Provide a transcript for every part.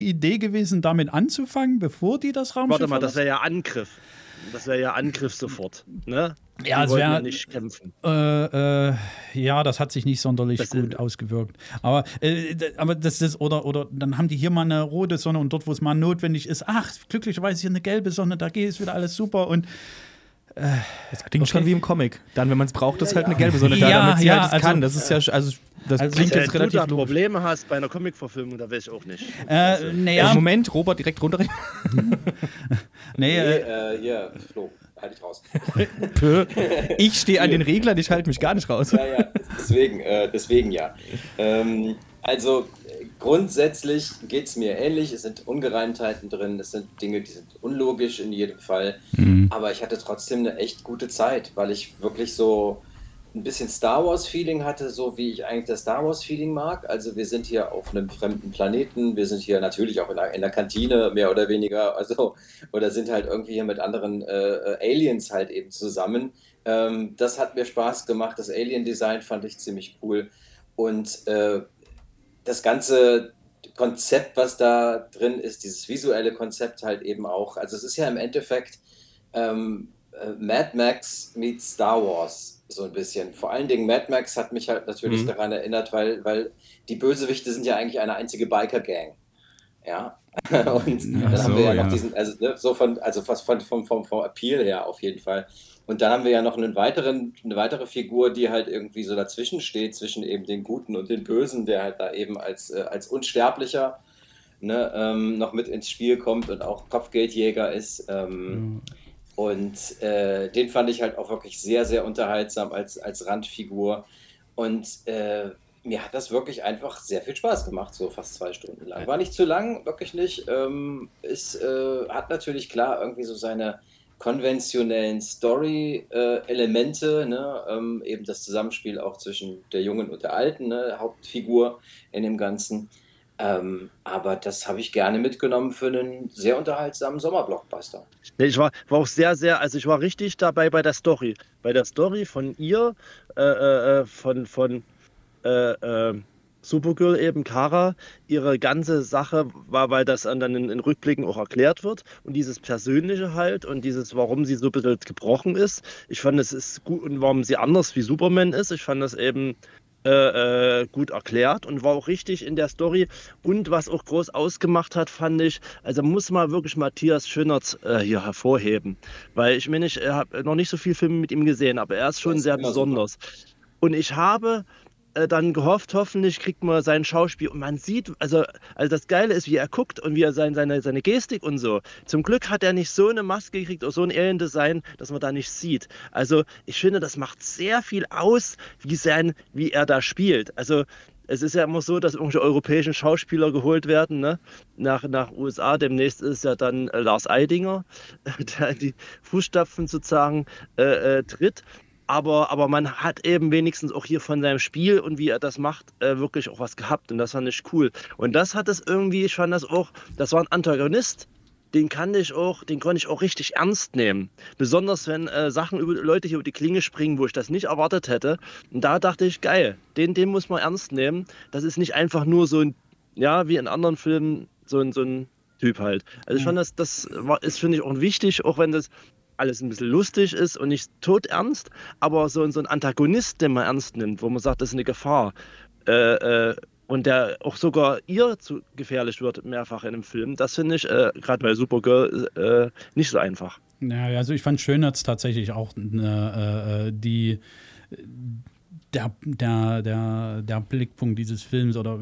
Idee gewesen, damit anzufangen, bevor die das Raumschiff Warte mal, das verlassen? wäre ja Angriff. Das wäre ja Angriff sofort. Ne? Ja, die es wollten wäre ja nicht kämpfen. Ja, das hat sich nicht sonderlich gut ausgewirkt. Aber das ist, oder dann haben die hier mal eine rote Sonne und dort, wo es mal notwendig ist, ach, glücklicherweise hier eine gelbe Sonne, da geht es wieder alles super und das klingt schon wie im Comic. Dann, wenn man es braucht, ist halt eine gelbe Sonne da, damit sie halt es kann. Das ist ja, also das klingt jetzt relativ logisch. Wenn du da Probleme hast bei einer Comic-Verfilmung, da weiß ich auch nicht. Moment, Robert, direkt runterreden. Hier, Flo, halt dich raus. Ich stehe an den Reglern, ich halte mich gar nicht raus. Ja, deswegen ja. Also grundsätzlich geht es mir ähnlich. Es sind Ungereimtheiten drin, es sind Dinge, die sind unlogisch in jedem Fall. Aber ich hatte trotzdem eine echt gute Zeit, weil ich wirklich so ein bisschen Star Wars-Feeling hatte, so wie ich eigentlich das Star Wars-Feeling mag. Also wir sind hier auf einem fremden Planeten, wir sind hier natürlich auch in der Kantine, mehr oder weniger, also oder sind halt irgendwie hier mit anderen Aliens halt eben zusammen. Das hat mir Spaß gemacht, das Alien-Design fand ich ziemlich cool und das ganze Konzept, was da drin ist, dieses visuelle Konzept halt eben auch, also es ist ja im Endeffekt Mad Max meets Star Wars so ein bisschen. Vor allen Dingen Mad Max hat mich halt natürlich daran erinnert, weil die Bösewichte sind ja eigentlich eine einzige Biker-Gang. Ja. Und dann haben wir ja noch diesen, also ne, so vom Appeal her auf jeden Fall. Und dann haben wir ja noch eine weitere Figur, die halt irgendwie so dazwischen steht, zwischen eben den Guten und den Bösen, der halt da eben als Unsterblicher noch mit ins Spiel kommt und auch Kopfgeldjäger ist. Und den fand ich halt auch wirklich sehr, sehr unterhaltsam als Randfigur. Und mir hat das wirklich einfach sehr viel Spaß gemacht, so fast 2 Stunden lang. War nicht zu lang, wirklich nicht. Hat natürlich klar irgendwie so seine konventionellen Story-Elemente, eben das Zusammenspiel auch zwischen der Jungen und der Alten, Hauptfigur in dem Ganzen. Aber das habe ich gerne mitgenommen für einen sehr unterhaltsamen Sommerblockbuster. Ich war auch sehr, sehr, also ich war richtig dabei bei der Story. Bei der Story von ihr, von Supergirl eben, Kara, ihre ganze Sache war, weil das dann in Rückblicken auch erklärt wird und dieses Persönliche halt und dieses, warum sie so ein bisschen gebrochen ist. Ich fand, es ist gut und warum sie anders wie Superman ist. Ich fand das eben gut erklärt und war auch richtig in der Story. Und was auch groß ausgemacht hat, fand ich, also muss man wirklich Matthias Schönertz hier hervorheben. Weil ich meine, ich habe noch nicht so viele Filme mit ihm gesehen, aber er ist schon sehr besonders. Super. Und ich habe dann gehofft, hoffentlich kriegt man sein Schauspiel und man sieht, also das Geile ist, wie er guckt und wie er seine Gestik und so. Zum Glück hat er nicht so eine Maske gekriegt oder so ein Alien-Design, dass man da nicht sieht. Also ich finde, das macht sehr viel aus, wie er da spielt. Also es ist ja immer so, dass irgendwelche europäischen Schauspieler geholt werden, ne? Nach USA. Demnächst ist ja dann Lars Eidinger, der in die Fußstapfen sozusagen tritt. Aber man hat eben wenigstens auch hier von seinem Spiel und wie er das macht, wirklich auch was gehabt. Und das fand ich cool. Und das hat es irgendwie, ich fand das auch, das war ein Antagonist, den konnte ich auch richtig ernst nehmen. Besonders wenn Sachen Leute hier über die Klinge springen, wo ich das nicht erwartet hätte. Und da dachte ich, geil, den muss man ernst nehmen. Das ist nicht einfach nur so ein, ja, wie in anderen Filmen, so ein Typ halt. Also ich fand das finde ich auch wichtig, auch wenn das alles ein bisschen lustig ist und nicht todernst, aber so ein Antagonist, den man ernst nimmt, wo man sagt, das ist eine Gefahr. Und der auch sogar ihr zu gefährlich wird, mehrfach in einem Film. Das finde ich, gerade bei Supergirl, nicht so einfach. Ja, also ich fand Schönertz tatsächlich auch der Blickpunkt dieses Films oder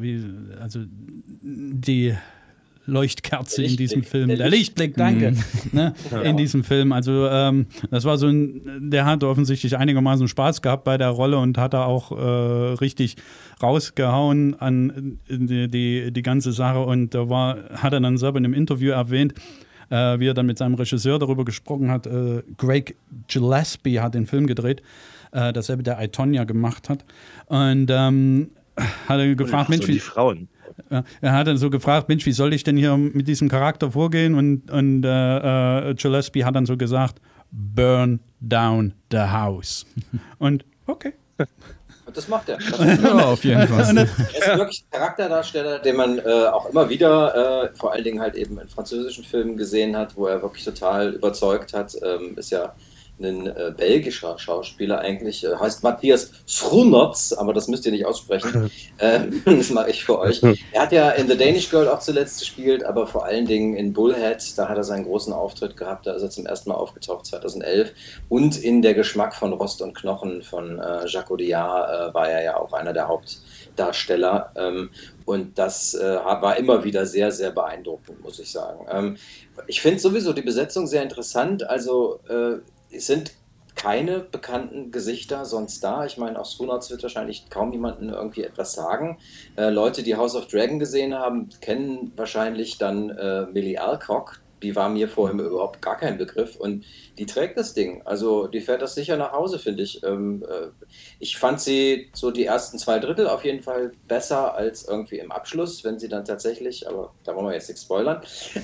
die Leuchtkerze in diesem Film. Der Lichtblick, danke. In diesem Film. Also das war der hat offensichtlich einigermaßen Spaß gehabt bei der Rolle und hat da auch richtig rausgehauen an die ganze Sache und hat er dann selber in einem Interview erwähnt, wie er dann mit seinem Regisseur darüber gesprochen hat. Craig Gillespie hat den Film gedreht, dasselbe der I, Tonya gemacht hat. Und hat er gefragt, Mensch, die Frauen. Er hat dann so gefragt, Mensch, wie soll ich denn hier mit diesem Charakter vorgehen? Und Gillespie hat dann so gesagt, burn down the house. Und okay. Das macht er. Ja, auf jeden Fall. Er ist wirklich ein Charakterdarsteller, den man auch immer wieder, vor allen Dingen halt eben in französischen Filmen gesehen hat, wo er wirklich total überzeugt hat. Ist ja ein belgischer Schauspieler eigentlich, heißt Matthias Schoenaerts, aber das müsst ihr nicht aussprechen. Das mache ich für euch. Er hat ja in The Danish Girl auch zuletzt gespielt, aber vor allen Dingen in Bullhead, da hat er seinen großen Auftritt gehabt, da ist er zum ersten Mal aufgetaucht, 2011. Und in Der Geschmack von Rost und Knochen von Jacques Audiard war er ja auch einer der Hauptdarsteller. Und das war immer wieder sehr, sehr beeindruckend, muss ich sagen. Ich finde sowieso die Besetzung sehr interessant, also es sind keine bekannten Gesichter sonst da. Ich meine, aus Schoenaerts wird wahrscheinlich kaum jemandem irgendwie etwas sagen. Leute, die House of Dragon gesehen haben, kennen wahrscheinlich dann Millie Alcock. Die war mir vorher überhaupt gar kein Begriff und die trägt das Ding. Also die fährt das sicher nach Hause, finde ich. Ich fand sie so die ersten 2/3 auf jeden Fall besser als irgendwie im Abschluss, wenn sie dann tatsächlich, aber da wollen wir jetzt nichts spoilern.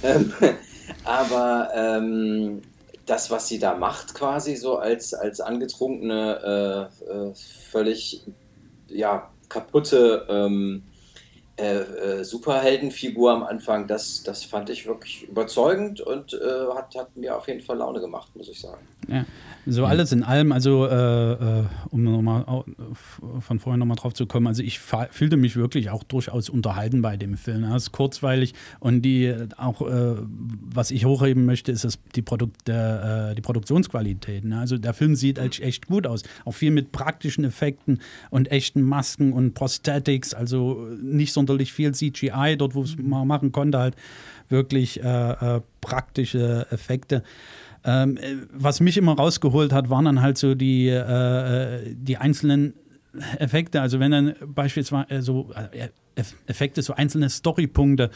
Aber das, was sie da macht, quasi so als angetrunkene, völlig kaputte Superheldenfigur am Anfang, das fand ich wirklich überzeugend und hat mir auf jeden Fall Laune gemacht, muss ich sagen. Ja, so alles in allem, also um nochmal von vorhin nochmal drauf zu kommen, also ich fühlte mich wirklich auch durchaus unterhalten bei dem Film. Es ist kurzweilig und was ich hochheben möchte, ist die Produktionsqualität. Ne? Also der Film sieht echt gut aus, auch viel mit praktischen Effekten und echten Masken und Prosthetics, also nicht sonderlich viel CGI, dort wo es man machen konnte, halt wirklich praktische Effekte. Was mich immer rausgeholt hat, waren dann halt so die einzelnen Effekte. Also wenn dann beispielsweise Effekte, so einzelne Storypunkte,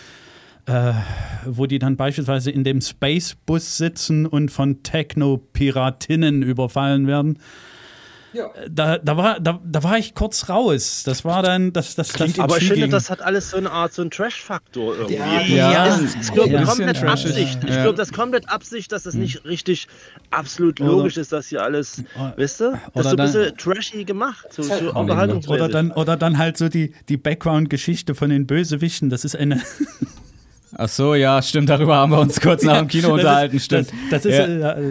wo die dann beispielsweise in dem Space-Bus sitzen und von Techno-Piratinnen überfallen werden. Ja. Da war ich kurz raus. Das war dann das aber ich finde, das hat alles so eine Art, so einen Trash-Faktor irgendwie. Ich glaube, das ist komplett Absicht, dass das nicht richtig absolut logisch ist, dass hier alles, weißt du? Das ist so ein bisschen trashy gemacht. So Unterhaltungsmäßig. Oder dann halt so die Background-Geschichte von den Bösewichten. Das ist eine. Ach so, ja, stimmt, darüber haben wir uns kurz nach dem Kino unterhalten, stimmt. Das ist,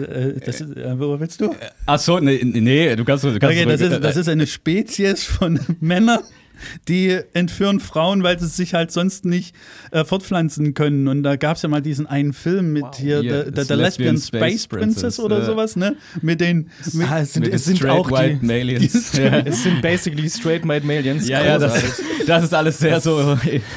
wo willst du? Ach so, nee, du kannst okay, das ist eine Spezies von Männern, die entführen Frauen, weil sie sich halt sonst nicht fortpflanzen können. Und da gab es ja mal diesen einen Film mit The Lesbian Space Princess oder sowas, ne? Es sind auch White Malians. Es sind basically straight white Malians. Ja, das ist alles sehr so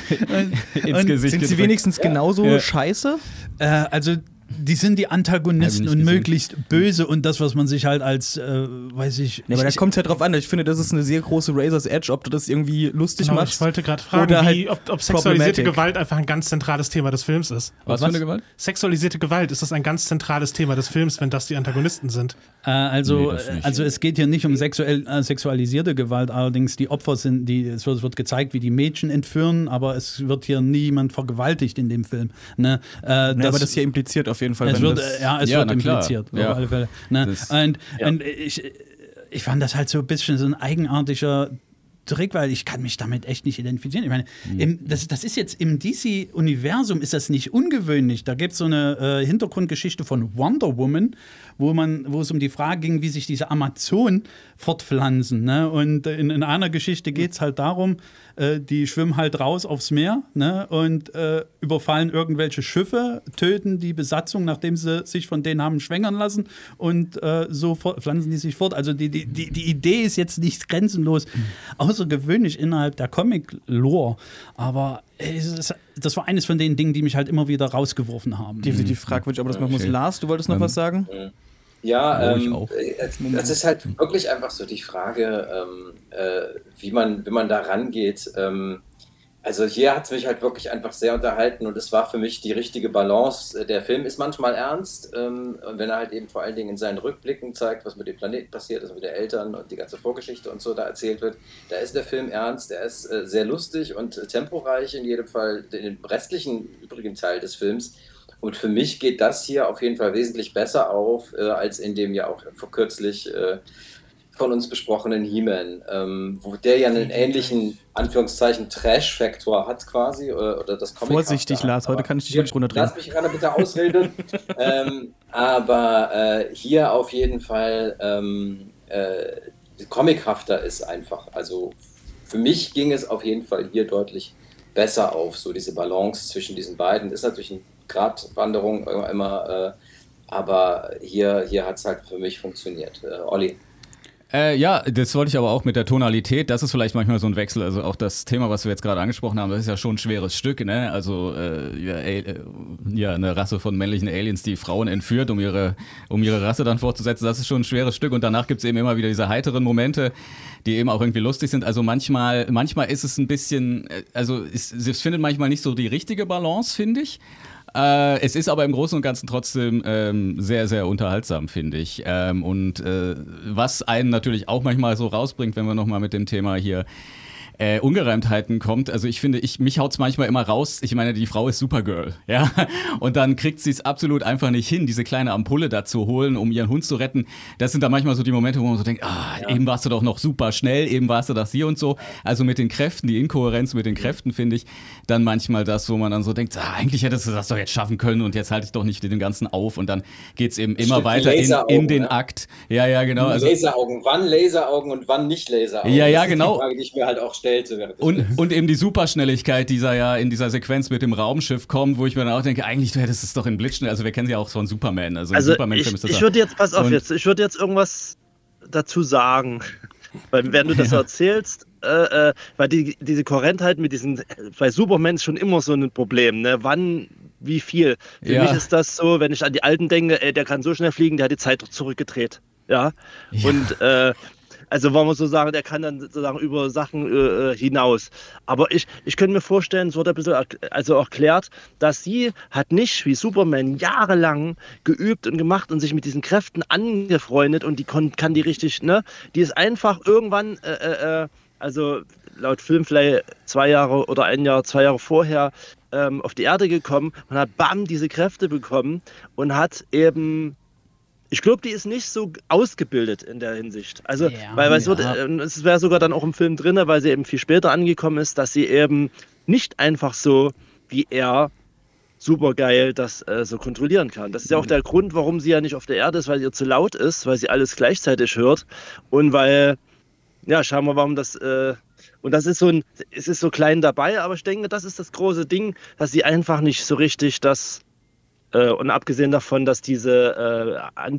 ins Gesicht. Sind sie wenigstens genauso scheiße? Also die sind die Antagonisten und möglichst böse und das, was man sich halt als, weiß ich... Ja, aber da kommt es ja drauf an. Ich finde, das ist eine sehr große Razor's Edge, ob du das irgendwie lustig machst. Ich wollte gerade fragen, ob sexualisierte Gewalt einfach ein ganz zentrales Thema des Films ist. Was für eine Gewalt? Sexualisierte Gewalt, ist das ein ganz zentrales Thema des Films, wenn das die Antagonisten sind? Also es geht hier nicht um sexualisierte Gewalt, allerdings die Opfer sind, es wird gezeigt, wie die Mädchen entführen, aber es wird hier niemand vergewaltigt in dem Film. Ne? Aber das ist ja impliziert auf jeden Fall. Es wird impliziert, auf alle Fälle. Ne? Und ich fand das halt so ein bisschen so ein eigenartiger Trick, weil ich kann mich damit echt nicht identifizieren. Ich meine, das ist jetzt im DC-Universum ist das nicht ungewöhnlich. Da gibt es so eine Hintergrundgeschichte von Wonder Woman, wo es um die Frage ging, wie sich diese Amazonen fortpflanzen. Ne? Und in einer Geschichte geht es halt darum, die schwimmen halt raus aufs Meer, ne? Und überfallen irgendwelche Schiffe, töten die Besatzung, nachdem sie sich von denen haben schwängern lassen und so pflanzen die sich fort. Also die Idee ist jetzt nicht grenzenlos außergewöhnlich innerhalb der Comic-Lore, aber das war eines von den Dingen, die mich halt immer wieder rausgeworfen haben. Definitiv fragwürdig, aber das machen muss. Lars, du wolltest noch was sagen? Ja, das ist halt wirklich einfach so die Frage, wie man da rangeht. Also hier hat es mich halt wirklich einfach sehr unterhalten und es war für mich die richtige Balance. Der Film ist manchmal ernst, wenn er halt eben vor allen Dingen in seinen Rückblicken zeigt, was mit dem Planeten passiert ist, mit den Eltern und die ganze Vorgeschichte und so da erzählt wird. Da ist der Film ernst, der ist sehr lustig und temporeich in jedem Fall, in dem restlichen übrigen Teil des Films. Und für mich geht das hier auf jeden Fall wesentlich besser auf, als in dem ja auch vor kürzlich von uns besprochenen He-Man, wo der ja einen ähnlichen, Anführungszeichen, Trash-Faktor hat quasi, oder das Comic. Vorsichtig, Lars, heute kann ich dich nicht runterdrehen. Lass mich gerade bitte ausreden. Aber hier auf jeden Fall comichafter ist einfach. Also für mich ging es auf jeden Fall hier deutlich besser auf, so diese Balance zwischen diesen beiden. Ist natürlich eine Gratwanderung immer, aber hier hat es halt für mich funktioniert. Olli? Ja, das wollte ich aber auch mit der Tonalität, das ist vielleicht manchmal so ein Wechsel, also auch das Thema, was wir jetzt gerade angesprochen haben, das ist ja schon ein schweres Stück, ne? Also eine Rasse von männlichen Aliens, die Frauen entführt, um ihre Rasse dann fortzusetzen, das ist schon ein schweres Stück und danach gibt's eben immer wieder diese heiteren Momente, die eben auch irgendwie lustig sind, also manchmal ist es ein bisschen, also es findet manchmal nicht so die richtige Balance, finde ich. Es ist aber im Großen und Ganzen trotzdem sehr, sehr unterhaltsam, finde ich. Was einen natürlich auch manchmal so rausbringt, wenn wir nochmal mit dem Thema hier Ungereimtheiten kommt. Also ich finde, mich haut's manchmal immer raus. Ich meine, die Frau ist Supergirl, ja. Und dann kriegt sie es absolut einfach nicht hin, diese kleine Ampulle da zu holen, um ihren Hund zu retten. Das sind dann manchmal so die Momente, wo man so denkt, eben warst du doch noch super schnell, eben warst du das hier und so. Also mit den Kräften, die Inkohärenz mit den Kräften, finde ich, dann manchmal das, wo man dann so denkt, eigentlich hättest du das doch jetzt schaffen können und jetzt halte ich doch nicht den ganzen auf. Und dann geht's eben immer weiter in den Akt. Ja, genau. Also, Laseraugen, wann Laseraugen und wann nicht Laseraugen? Ja, genau. Das ist die Frage, die ich mir halt auch stelle. Und eben die Superschnelligkeit, die ja in dieser Sequenz mit dem Raumschiff kommt, wo ich mir dann auch denke, eigentlich du hättest es doch in Blitzschnell, also wir kennen sie ja auch von Superman. Also Superman-Film ist das. Ich würde jetzt irgendwas dazu sagen, weil wenn du das erzählst, weil diese Kohärentheit mit bei Superman ist schon immer so ein Problem, ne? Wann, wie viel? Für mich ist das so, wenn ich an die Alten denke, der kann so schnell fliegen, der hat die Zeit doch zurückgedreht. Ja. Und also wollen wir so sagen, der kann dann sozusagen über Sachen hinaus. Aber ich könnte mir vorstellen, es wurde ein bisschen erklärt, dass sie hat nicht wie Superman jahrelang geübt und gemacht und sich mit diesen Kräften angefreundet und die kann die richtig, ne? Die ist einfach irgendwann, also laut Film vielleicht 2 Jahre oder 2 Jahre vorher auf die Erde gekommen und hat diese Kräfte bekommen und hat eben. Ich glaube, die ist nicht so ausgebildet in der Hinsicht. Also, es wäre sogar dann auch im Film drin, weil sie eben viel später angekommen ist, dass sie eben nicht einfach so wie er supergeil das so kontrollieren kann. Das ist ja auch der Grund, warum sie ja nicht auf der Erde ist, weil ihr zu laut ist, weil sie alles gleichzeitig hört und weil, ja, schauen wir, warum das, und das ist es ist so klein dabei, aber ich denke, das ist das große Ding, dass sie einfach nicht so richtig und abgesehen davon, dass diese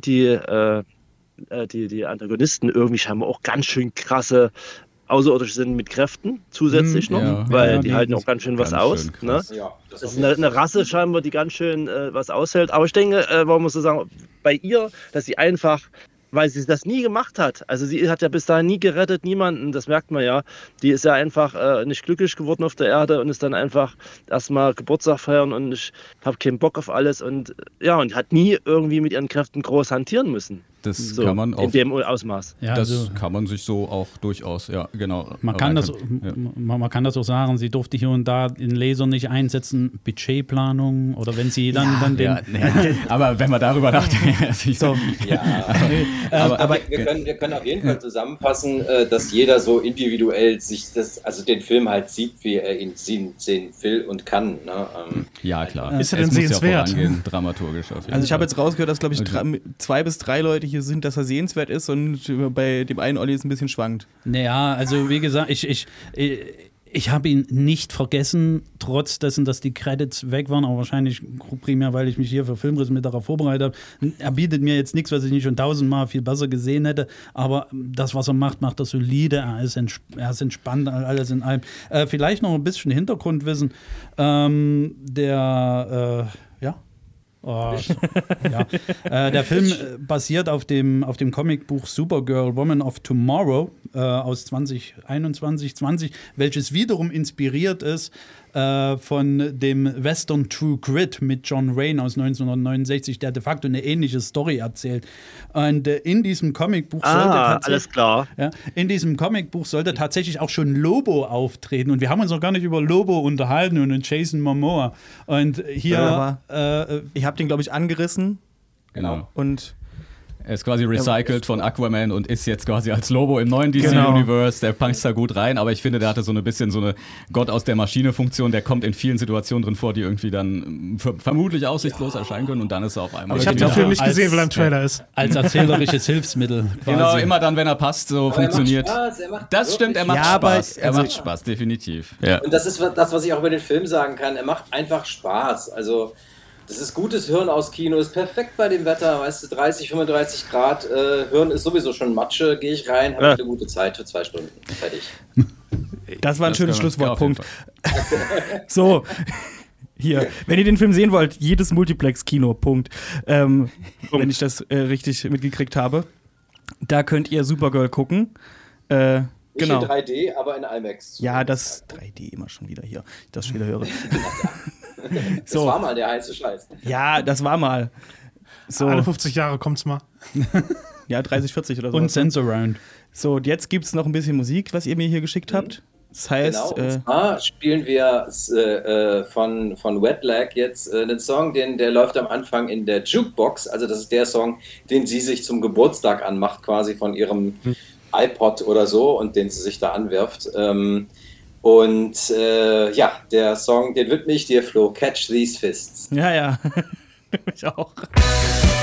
die Antagonisten irgendwie scheinbar auch ganz schön krasse Außerirdische sind mit Kräften zusätzlich noch, weil die halten auch ganz schön was aus. Ne? Ja, das ist eine Rasse scheinbar, die ganz schön was aushält. Aber ich denke, warum muss man sagen, bei ihr, dass sie einfach, weil sie das nie gemacht hat. Also sie hat ja bis dahin nie gerettet, niemanden, das merkt man ja. Die ist ja einfach nicht glücklich geworden auf der Erde und ist dann einfach erstmal Geburtstag feiern und ich habe keinen Bock auf alles und hat nie irgendwie mit ihren Kräften groß hantieren müssen. Das kann man in dem Ausmaß. Ja, das kann man sich so auch durchaus, ja, genau. Man kann das auch sagen, sie durfte hier und da den Laser nicht einsetzen, Budgetplanung oder wenn sie dann den... aber wenn man darüber nachdenkt... aber wir können auf jeden Fall zusammenfassen, dass jeder so individuell sich den Film halt sieht, wie er ihn sehen will und kann. Ne? Ja, klar. Ist er denn sehenswert? Dramaturgisch auf jeden Fall. Also ich habe jetzt rausgehört, dass, glaube ich, 2 bis 3 Leute hier sind, dass er sehenswert ist und bei dem einen Olli es ein bisschen schwankt. Naja, also wie gesagt, ich habe ihn nicht vergessen, trotz dessen, dass die Credits weg waren, aber wahrscheinlich primär, weil ich mich hier für Filmriss mit darauf vorbereitet habe. Er bietet mir jetzt nichts, was ich nicht schon 1000-mal viel besser gesehen hätte, aber das, was er macht er solide, er ist entspannt, alles in allem. Vielleicht noch ein bisschen Hintergrundwissen. Der Film basiert auf dem Comicbuch Supergirl, Woman of Tomorrow aus 2021, welches wiederum inspiriert ist von dem Western True Grit mit John Wayne aus 1969, der de facto eine ähnliche Story erzählt. Und in diesem Comicbuch sollte tatsächlich auch schon Lobo auftreten. Und wir haben uns noch gar nicht über Lobo unterhalten und Jason Momoa. Und hier... ich habe den, glaube ich, angerissen. Genau. Und Er ist quasi recycelt von Aquaman und ist jetzt quasi als Lobo im neuen DC-Universe. Der puncht da gut rein, aber ich finde, der hatte so ein bisschen so eine Gott aus der Maschine-Funktion. Der kommt in vielen Situationen drin vor, die irgendwie dann vermutlich aussichtslos erscheinen können und dann ist er auf einmal. Aber ich habe den Film nicht gesehen, weil er im Trailer ist. Als erzählerisches Hilfsmittel. Quasi. Genau, immer dann, wenn er passt, so aber funktioniert. Das stimmt, er macht Spaß. Er macht Spaß, definitiv. Ja. Und das ist das, was ich auch über den Film sagen kann. Er macht einfach Spaß. Also das ist gutes Hirn aus Kino, ist perfekt bei dem Wetter, weißt du, 30, 35 Grad, Hirn ist sowieso schon Matsche, gehe ich rein, habe eine gute Zeit für 2 Stunden, fertig. Das war ein schönes Schlusswortpunkt. So, hier, wenn ihr den Film sehen wollt, jedes Multiplex-Kino, Punkt. Wenn ich das richtig mitgekriegt habe. Da könnt ihr Supergirl gucken. Nicht in 3D, aber in IMAX. Ja, das 3D immer schon wieder hier, ich das schon wieder höre. Das war mal der heiße Scheiß. Ja, das war mal. So. Alle 50 Jahre kommt's mal. Ja, 30, 40 oder so. Und Sense-Around. So, und jetzt gibt's noch ein bisschen Musik, was ihr mir hier geschickt habt. Das heißt, genau, und zwar spielen wir von Wetlag jetzt einen Song, der läuft am Anfang in der Jukebox. Also das ist der Song, den sie sich zum Geburtstag anmacht, quasi von ihrem iPod oder so und den sie sich da anwirft. Der Song, den widme ich dir, Flo. Catch These Fists. Ja. Ich auch.